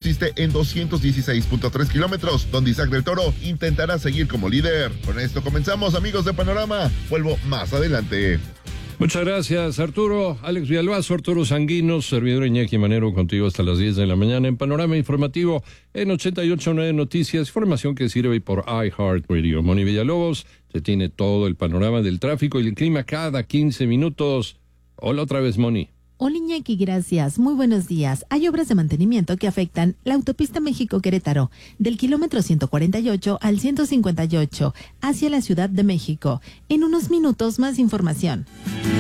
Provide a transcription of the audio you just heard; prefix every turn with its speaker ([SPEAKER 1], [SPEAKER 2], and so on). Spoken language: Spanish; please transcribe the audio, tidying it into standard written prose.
[SPEAKER 1] consiste en 216.3 kilómetros, donde Isaac del Toro intentará seguir como líder. Con esto comenzamos, amigos de Panorama. Vuelvo más adelante.
[SPEAKER 2] Muchas gracias, Arturo. Alex Villalbazo, Arturo Sanguinos, servidor Iñaki Manero, contigo hasta las 10 de la mañana en Panorama Informativo en 88.9 Noticias, información que sirve por iHeartRadio. Moni Villalobos, se tiene todo el panorama del tráfico y el clima cada 15 minutos. Hola otra vez, Moni.
[SPEAKER 3] Hola Iñaki, gracias. Muy buenos días. Hay obras de mantenimiento que afectan la autopista México-Querétaro, del kilómetro 148 al 158, hacia la Ciudad de México. En unos minutos más información.